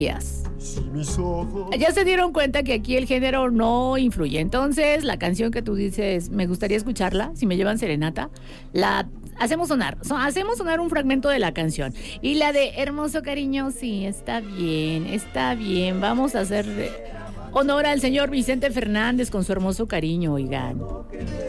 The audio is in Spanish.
Ya se dieron cuenta que aquí el género no influye. Entonces, la canción que tú dices, me gustaría escucharla, si me llevan serenata, la hacemos sonar. Hacemos sonar un fragmento de la canción. Y la de Hermoso Cariño, sí, está bien, está bien. Vamos a hacer honor al señor Vicente Fernández con su Hermoso Cariño, oigan.